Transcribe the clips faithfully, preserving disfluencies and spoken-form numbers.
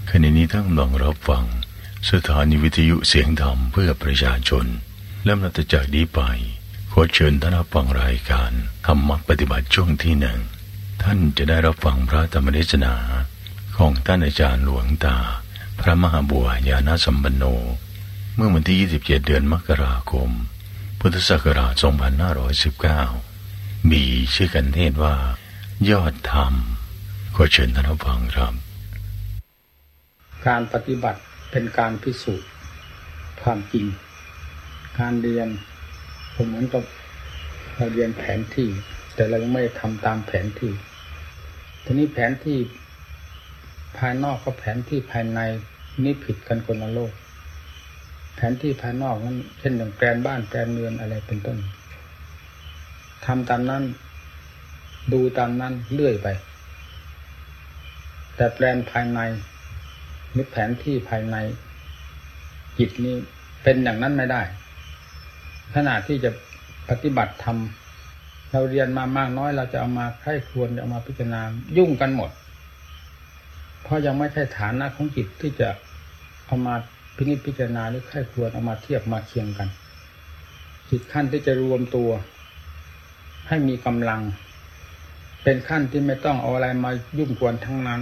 ขณะนี้ท่านกำลังรับฟังสถานีวิทยุเสียงธรรมเพื่อประชาชนและนับจากนี้ไปขอเชิญท่านรับฟังรายการธรรมปฏิบัติช่วงที่หนึ่งท่านจะได้รับฟังพระธรรมเทศนาของท่านอาจารย์หลวงตาพระมหาบัวญาณสัมปันโนเมื่อวันที่ยี่สิบเจ็ดเดือนมกราคมพุทธศักราชสองพันห้าร้อยสิบเก้ามีชื่อกันเทศว่ายอดธรรมขอเชิญท่านรับฟังครับการปฏิบัติเป็นการพิสูจน์ความจริงการเรียนผมเหมือนกับเราเรียนแผนที่แต่เรายังไม่ทำตามแผนที่ทีนี้แผนที่ภายนอกกับแผนที่ภายในนี่ผิดกันคนละโลกแผนที่ภายนอกนั้นเช่นอย่างแปลนบ้านแปลนเรือนอะไรเป็นต้นทำตามนั้นดูตามนั้นเรื่อยไปแต่แปลนภายในหรือแผนที่ภายในจิตนี้เป็นอย่างนั้นไม่ได้ขณะที่จะปฏิบัติธรรมเราเรียนมามากน้อยเราจะเอามาใคร่ครวญจะเอามาพิจารณายุ่งกันหมดเพราะยังไม่ใช่ฐานะของจิตที่จะเอามาพินิจพิจารณาหรือใคร่ครวญเอามาเทียบมาเคียงกันจิตขั้นที่จะรวมตัวให้มีกำลังเป็นขั้นที่ไม่ต้องเอาอะไรมายุ่งกวนทั้งนั้น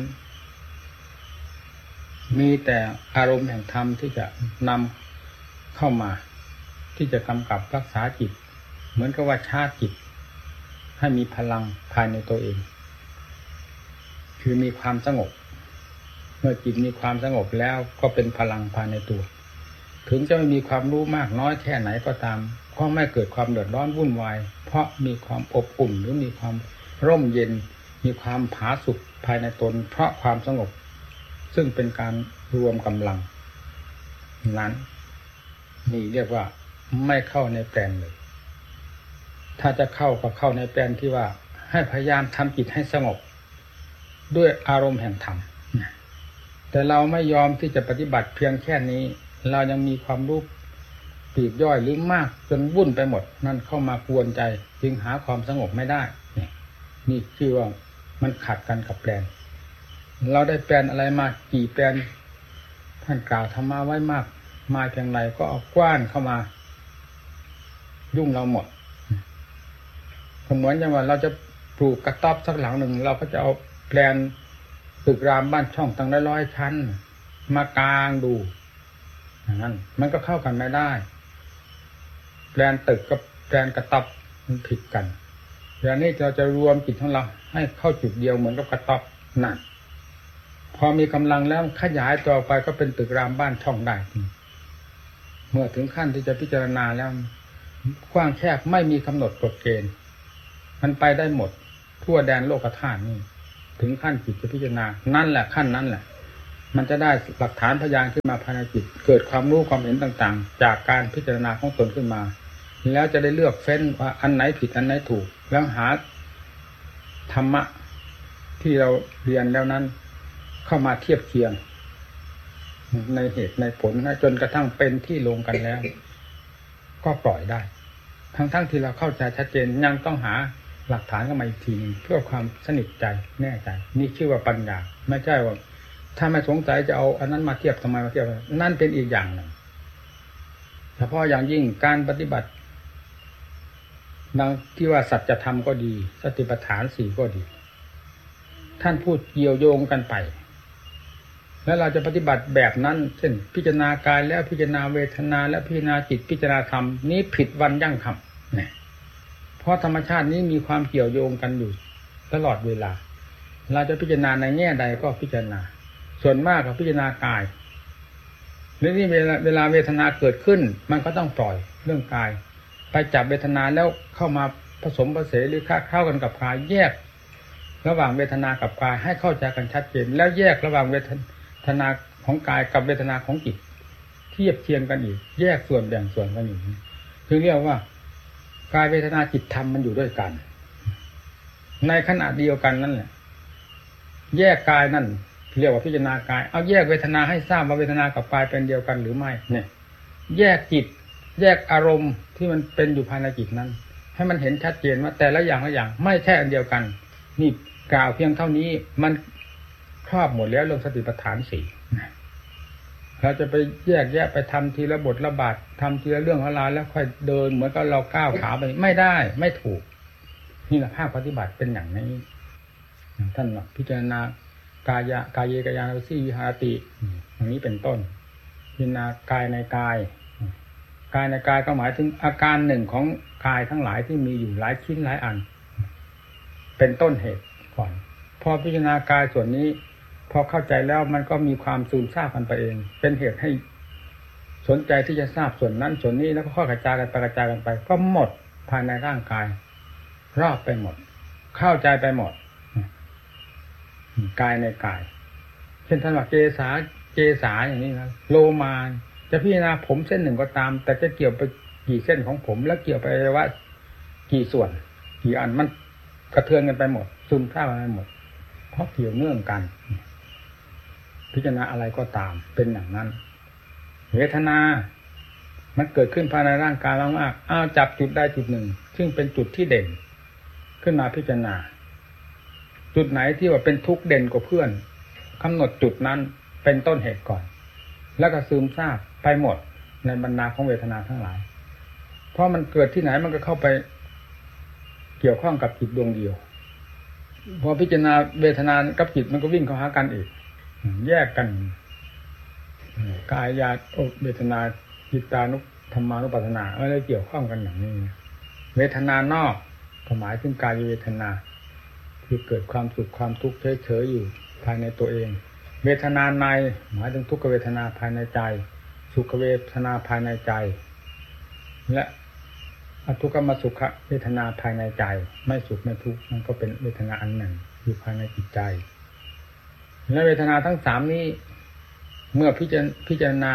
มีแต่อารมณ์แห่งธรรมที่จะนำเข้ามาที่จะกำกับรักษาจิตเหมือนกับว่าชาร์จจิตให้มีพลังภายในตัวเองคือมีความสงบเมื่อจิตมีความสงบแล้วก็เป็นพลังภายในตัวถึงจะไม่มีความรู้มากน้อยแค่ไหนก็ตามก็ไม่เกิดความเดือดร้อนวุ่นวายเพราะมีความอบอุ่นหรือมีความร่มเย็นมีความผาสุกภายในตนเพราะความสงบซึ่งเป็นการรวมกำลังนั้นนี่เรียกว่าไม่เข้าในแปลนเลยถ้าจะเข้าก็เข้าในแปลนที่ว่าให้พยายามทำจิตให้สงบด้วยอารมณ์แห่งธรรมแต่เราไม่ยอมที่จะปฏิบัติเพียงแค่นี้เรายังมีความรู้ปลีกย่อยหรือมากจนวุ่นไปหมดนั่นเข้ามากวนใจจึงหาความสงบไม่ได้นี่นี่คือว่ามันขัดกันกับแปลนเราได้แปลนอะไรมากี่แปลนท่านกล่าวธรรมะไว้มากมาเพียงไรก็เอากว้านเข้ามายุ่งเราหมดเหมือนอย่างว่าเราจะปลูกกระต๊อบสักหลังหนึ่งเราก็จะเอาแปลนตึกรามบ้านช่องตั้งร้อยชั้นมากางดูอย่างนั้นมันก็เข้ากันไม่ได้แปลนตึกกับแปลนกระต๊อบมันผิดกันอย่างนี้เราจะรวมจิตของเราให้เข้าจุดเดียวเหมือนกับกระต๊อบนั่นพอมีกำลังแล้วขยายต่อไปก็เป็นตึกรามบ้านช่องได้เมื่อถึงขั้นที่จะพิจารณาแล้วกว้างแคบไม่มีกำหนดกฎเกณฑ์มันไปได้หมดทั่วแดนโลกธาตุนี่ถึงขั้นจิตจะพิจารณานั่นแหละขั้นนั้นแหละมันจะได้หลักฐานพยานขึ้นมาภายในจิตเกิดความรู้ความเห็นต่างๆจากการพิจารณาของตนขึ้นมาแล้วจะได้เลือกเฟ้นว่าอันไหนผิดอันไหนถูกแล้วหาธรรมะที่เราเรียนแล้วนั้นเข้ามาเทียบเคียงในเหตุในผลจนกระทั่งเป็นที่ลงกันแล้วก็ปล่อยได้ทั้งๆที่เราเข้าใจชัดเจนยังต้องหาหลักฐานเข้ามาอีกทีนึงเพื่อความสนิทใจแน่ใจนี่ชื่อว่าปัญญาไม่ใช่ว่าถ้าไม่สงสัยจะเอาอันนั้นมาเทียบทำไมมาเทียบนั่นเป็นอีกอย่างหนึ่งเฉพาะอย่างยิ่งการปฏิบัติดังที่ว่าสัจธรรมก็ดีสติปัฏฐานสี่ก็ดีท่านพูดเกี่ยวโยงกันไปแล้วเราจะปฏิบัติแบบนั้นเช่นพิจารณากายแล้วพิจารณาเวทนาและพิจารณาจิตพิจารณาธรรมนี้ผิดวันยั่งคำเนี่ยเพราะธรรมชาตินี้มีความเกี่ยวโยงกันอยู่ตลอดเวลาเราจะพิจารณาในแง่ใดก็พิจารณาส่วนมากก็พิจารณากายเรื่องนี้เวลาเวลาเวทนาเกิดขึ้นมันก็ต้องปล่อยเรื่องกายไปจับเวทนาแล้วเข้ามาผสมผสานหรือเข้ากันกับกายแยกระหว่างเวทนากับกายให้เข้าใจกันชัดเจนแล้วแยกระหว่างเวทนาของกายกับเวทนาของจิตเทียบเทียงกันอีกแยกส่วนแบ่งส่วนกันอยู่ถึงเรียกว่ากายเวทนาจิตธรรมมันอยู่ด้วยกันในขณะเดียวกันนั่นแหละแยกกายนั่นเรียกว่าพิจารณากายเอาแยกเวทนาให้ทราบว่าเวทนากับกายเป็นเดียวกันหรือไม่เนี่ยแยกจิตแยกอารมณ์ที่มันเป็นอยู่ภายในจิตนั้นให้มันเห็นชัดเจนว่าแต่ละอย่างละอย่างไม่ใช่อันเดียวกันนี่กล่าวเพียงเท่านี้มันครอบหมดแล้วเรื่องสติปัฏฐานสี่เราจะไปแยกแยะไปทำทีละบทละบาททำทีละเรื่องอะไรแล้วค่อยเดินเหมือนกับเราก้าวขาไปไม่ได้ไม่ถูกนี่แหละภาคปฏิบัติเป็นอย่างนี้ท่านพิจารณากายะกายเยกายานุสีวิหารติอย่างนี้เป็นต้นพิจารณากายในกายกายในกายก็หมายถึงอาการหนึ่งของกายทั้งหลายที่มีอยู่หลายชิ้นหลายอันเป็นต้นเหตุก่อนพอพิจารณากายส่วนนี้พอเข้าใจแล้วมันก็มีความซึมซาบกันไปเองเป็นเหตุให้สนใจที่จะทราบส่วนนั้นส่วนนี้แล้วก็ค่อยกระจายกันไปกระจายกันไปก็หมดภายในร่างกายรอบไปหมดเข้าใจไปหมดกายในกายเช่นท่านว่าเกษาเกษาอย่างนี้นะโลมาจะพิจารณาผมเส้นหนึ่งก็ตามแต่จะเกี่ยวไปกี่เส้นของผมแล้วเกี่ยวไปว่ากี่ส่วนกี่อันมันกระเทือนกันไปหมดซึมซาบกันไปหมดเพราะเกี่ยวเนื่องกันพิจารณาอะไรก็ตามเป็นอย่างนั้นเวทนามันเกิดขึ้นภายในร่างกายมากๆอ้าวจับจุดใดจุดหนึ่งซึ่งเป็นจุดที่เด่นขึ้นมาพิจารณาจุดไหนที่ว่าเป็นทุกข์เด่นกว่าเพื่อนกำหนดจุดนั้นเป็นต้นเหตุก่อนแล้วก็ซึมซาบไปหมดในบรรดาของเวทนาทั้งหลายเพราะมันเกิดที่ไหนมันก็เข้าไปเกี่ยวข้องกับจิตดวงเดียวพอพิจารณาเวทนากับจิตมันก็วิ่งเข้าหากันอีกแยกกันกายญาติเวทนาจิตานุธรรมานุปัฏฐนาอะไรเกี่ยวข้องกันอย่างนี้เวทนานอกก็หมายถึงกายเวทนาคือเกิดความสุขความทุกข์เฉยๆอยู่ภายในตัวเองเวทนาในหมายถึงทุกขเวทนาภายในใจสุขเวทนาภายในใจและอทุกขมสุขเวทนาภายในใจไม่สุขไม่ทุกข์มันก็เป็นเวทนาอันหนึ่งอยู่ภายในจิตใจและเวทนาทั้งสามนี้เมื่อพิจารพิจารณา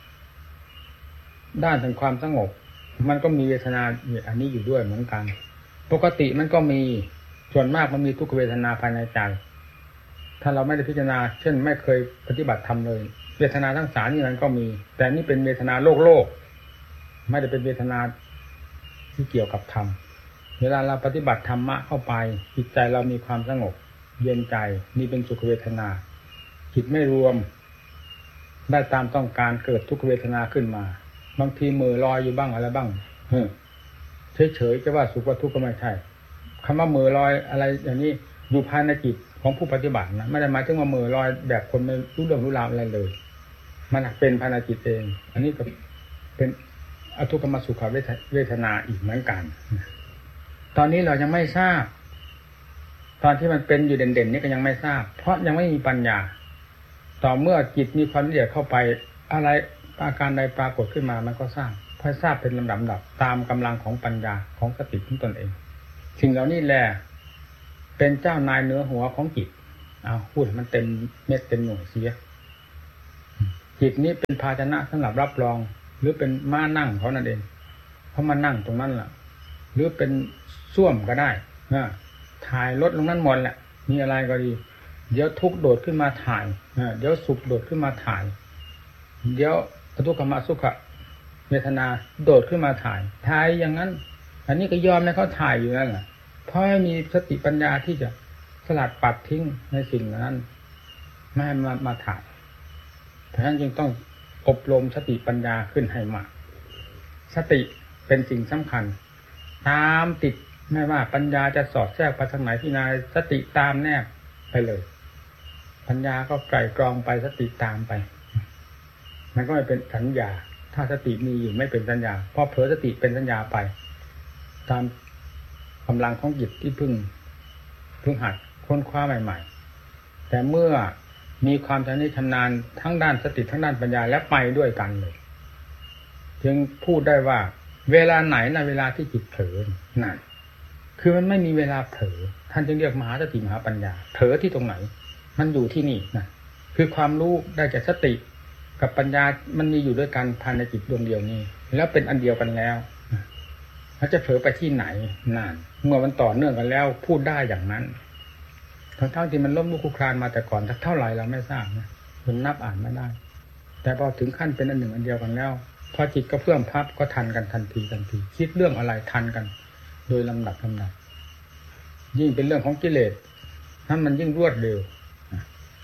ด้านถึงความสงบมันก็มีเวทนาอันนี้อยู่ด้วยเหมือนกันปกติมันก็มีส่วนมากมันมีทุกขเวทนาภายในใจถ้าเราไม่ได้พิจารณาเช่นไม่เคยปฏิบัติธรรมเลยเวทนาทั้งสามนี่มันก็มีแต่นี่เป็นเวทนาโลกโลกไม่ได้เป็นเวทนาที่เกี่ยวกับธรรมเวลาเราปฏิบัติธรรมะเข้าไปจิตใจเรามีความสงบเย็นใจนี่เป็นสุขเวทนาจิตไม่รวมได้ตามต้องการเกิดทุกขเวทนาขึ้นมาบางทีมือลอยอยู่บ้างอะไรบ้างเฉยๆจะว่าสุขว่าทุกข์ก็ไม่ใช่คำว่ามือลอยอะไรอย่างนี้อยู่ภายในจิตของผู้ปฏิบัตินะไม่ได้หมายถึงว่ามือลอยแบบคนไม่รู้เรื่องรู้ราวอะไรเลยมันเป็นภายในจิตเองอันนี้ก็เป็นอทุกขมสุขเวทนาอีกเหมือนกันตอนนี้เรายังไม่ทราบตอนที่มันเป็นอยู่เด่นๆนี่ก็ยังไม่ทราบเพราะยังไม่มีปัญญาต่อเมื่อจิตมีความละเอียดเข้าไปอะไรอาการใดปรากฏขึ้นมามันก็ทราบพอทราบเป็นลำดับๆตามกำลังของปัญญาของสติของตนเองสิ่งเหล่านี้แหละเป็นเจ้านายเนื้อหัวของจิตเอาพูดมันเต็มเม็ดเต็มหน่วยเสียจิตนี้เป็นภาชนะสำหรับรับรองหรือเป็นม้านั่งเขานั่นเองเขามานั่งตรงนั้นแหละหรือเป็นส้วมก็ได้นะถ่ายรถลงนั้นหมดแหละมีอะไรก็ดีเดี๋ยวทุกข์โดดขึ้นมาถ่ายเดี๋ยวสุขโดดขึ้นมาถ่ายเดี๋ยวอทุกขมสุขเวทนาโดดขึ้นมาถ่ายถ่ายอย่างนั้นอันนี้ก็ยอมให้เขาถ่ายอยู่นั่นแหละเพราะให้มีสติปัญญาที่จะสลัดปัดทิ้งในสิ่งนั้นไม่ให้มามาถ่ายเพราะฉะนั้นจึงต้องอบรมสติปัญญาขึ้นให้มากสติเป็นสิ่งสำคัญตามติดไม่ว่าปัญญาจะสอดแทรกไปทางไหนที่นายสติตามแนบไปเลยปัญญาก็ไกล่กรองไปสติตามไปมันก็ไม่เป็นสัญญาถ้าสติมีอยู่ไม่เป็นสัญญาพอเผลอสติเป็นสัญญาไปตามกำลังของจิตที่เพิ่งเพิ่งหัดค้นคว้าใหม่ๆแต่เมื่อมีความชำนิชำนาญทั้งด้านสติทั้งด้านปัญญาและไปด้วยกันเลยจึงพูดได้ว่าเวลาไหนนะเวลาที่จิตเผลอนั่นคือมันไม่มีเวลาเผลอท่านจึงเรียกมหาสติมหาปัญญาเผลอที่ตรงไหนมันอยู่ที่นี่นะคือความรู้ได้จากสติกับปัญญามันมีอยู่ด้วยกันภายในจิตดวงเดียวนี้แล้วเป็นอันเดียวกันแล้วแล้วจะเผลอไปที่ไหนนั่นเมื่อมันต่อเนื่องกันแล้วพูดได้อย่างนั้นทั้งๆที่มันล้มลุกคลุกคลานมาแต่ก่อนสักเท่าไหร่เราไม่ทราบนะมันนับอ่านไม่ได้แต่พอถึงขั้นเป็นอันหนึ่งอันเดียวกันแล้วพอจิตก็เพื่อมพับก็ทันกันทันทีทันทีคิดเรื่องอะไรทันกันโดยลำดับลำดับยิ่งเป็นเรื่องของกิเลสนั้นมันยิ่งรวดเร็ว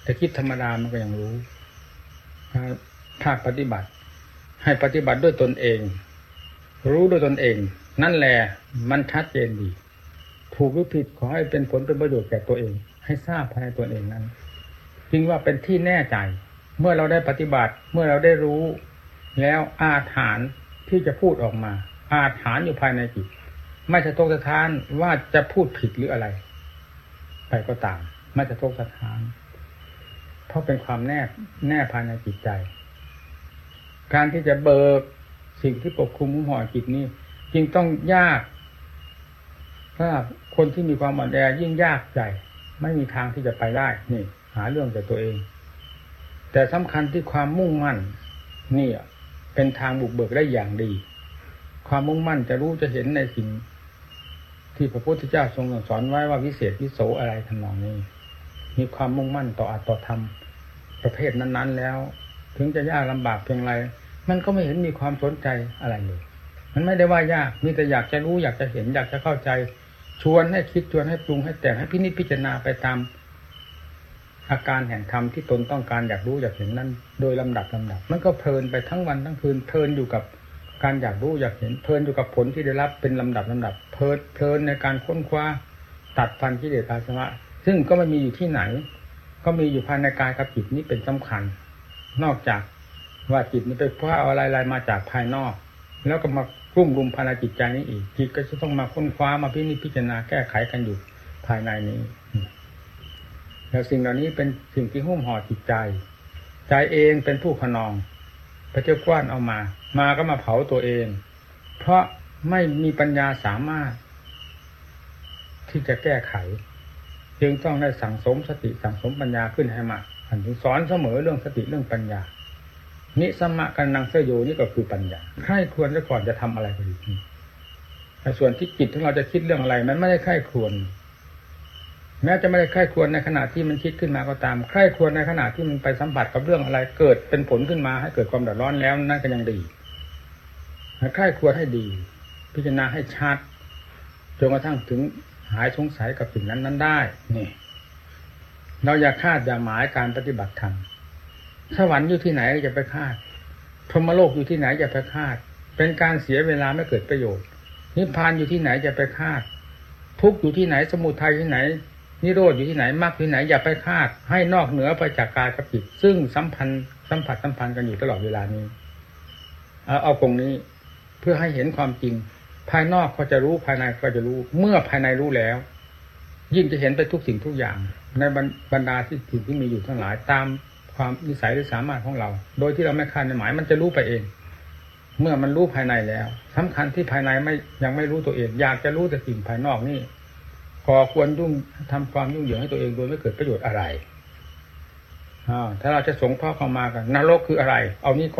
แต่คิดธรรมดามันก็ยังรู้ภาคปฏิบัติให้ปฏิบัติด้วยตนเองรู้ด้วยตนเองนั่นแหละมันชัดเจนดีถูกหรือผิดขอให้เป็นผลเป็นประโยชน์แก่ตัวเองให้ทราบภายในตัวเองนั้นจึงว่าเป็นที่แน่ใจเมื่อเราได้ปฏิบัติเมื่อเราได้รู้แล้วอาถรรพ์ที่จะพูดออกมาอาถรรพ์อยู่ภายในจิตไม่จะโทษทานว่าจะพูดผิดหรืออะไรไปก็ตามไม่จะโทษทานเพราะเป็นความแน่แน่ภายในจิตใจการที่จะเบิกสิ่งที่ปกคลุมหุ้มห่อจิตนี้จึงต้องยากถ้าคนที่มีความอ่อนแอยิ่งยากใจไม่มีทางที่จะไปได้นี่หาเรื่องแต่ตัวเองแต่สำคัญที่ความมุ่งมั่นนี่เป็นทางบุกเบิกได้อย่างดีความมุ่งมั่นจะรู้จะเห็นในสิ่งที่พระพุทธเจ้าทรงสอนไว้ว่าวิเศษวิโสอะไรทำนองนี้มีความมุ่งมั่นต่ออัตต่อธรรมประเภทนั้นๆแล้วถึงจะยากลำบากเพียงไรมันก็ไม่เห็นมีความสนใจอะไรเลยมันไม่ได้ว่ายากมีแต่อยากจะรู้อยากจะเห็นอยากจะเข้าใจชวนให้คิดชวนให้ปรุงให้แต่งให้พินิจพิจารณาไปตามอาการแห่งธรรมที่ตนต้องการอยากรู้อยากเห็นนั้นโดยลำดับลำดับมันก็เพลินไปทั้งวันทั้งคืนเพลินอยู่กับการอยากรู้อยากเห็นเพลินอยู่กับผลที่ได้รับเป็นลำดับลำดับเพลินเพลินในการค้นคว้าตัดฟันกิเลสอาสวะซึ่งก็ไม่มีอยู่ที่ไหนก็มีอยู่ภายในกายกับจิตนี้เป็นสำคัญนอกจากว่าจิตนี้ไปคว้าเอาอะไรๆมาจากภายนอกแล้วก็มากลุ่มรุมภายในจิตใจนี้อีกจิตก็จะต้องมาค้นคว้ามาพินิจพิจารณาแก้ไขกันอยู่ภายในนี้แล้วสิ่งเหล่านี้เป็นสิ่งที่หุ้มห่อจิตใจใจเองเป็นผู้ขนองพระเจ้ากว้านเอามามาก็มาเผาตัวเองเพราะไม่มีปัญญาสามารถที่จะแก้ไขจึงต้องได้สั่งสมสติสั่งสมปัญญาขึ้นให้มากท่านถึงสอนเสมอเรื่องสติเรื่องปัญญานิสัมมะกัณนังเสยโยนี่ก็คือปัญญาใคร่ครวญซะก่อนจะทำอะไรก็ดีแต่ส่วนที่จิตของเราจะคิดเรื่องอะไรมันไม่ได้ใคร่ครวญแม้จะไม่ได้ใคร่ครวญในขณะที่มันคิดขึ้นมาก็ตามใคร่ครวญในขณะที่มันไปสัมผัสกับเรื่องอะไรเกิดเป็นผลขึ้นมาให้เกิดความเดือดร้อนแล้วนั่นก็ยังดีใคร่ครวญให้ดีพิจารณาให้ชัดจนกระทั่งถึงหายสงสัยกับสิ่งนั้นนั้นได้นี่เราอย่าคาดอย่าหมายการปฏิบัติธรรมสวรรค์อยู่ที่ไหนอย่าไปคาดพรหมโลกอยู่ที่ไหนอย่าไปคาดเป็นการเสียเวลาไม่เกิดประโยชน์นิพพานอยู่ที่ไหนอย่าไปคาดทุกข์อยู่ที่ไหนสมุทัยที่ไหนนิโรธอยู่ที่ไหนมรรคที่ไหนอย่าไปคาดให้นอกเหนือไปจากกายกับจิตซึ่งสัมพันธ์สัมผัสสัมพันธ์กันอยู่ตลอดเวลานี้เอาเอาตรงนี้เพื่อให้เห็นความจริงภายนอกก็จะรู้ภายในก็จะรู้เมื่อภายในรู้แล้วยิ่งจะเห็นไปทุกสิ่งทุกอย่างในบรรดาที่สิ่งที่มีอยู่ทั้งหลายตามความนิสัยหรือสามารถของเราโดยที่เราไม่คาดไม่หมายมันจะรู้ไปเองเมื่อมันรู้ภายในแล้วสำคัญที่ภายในไม่ยังไม่รู้ตัวเองอยากจะรู้แต่สิ่งภายนอกนี่พอควรยุ่งทำความยุ่งเหยิงให้ตัวเองโดยไม่เกิดประโยชน์อะไรถ้าเราจะสงเคราะห์เข้ามากันนรกคืออะไรเอานี่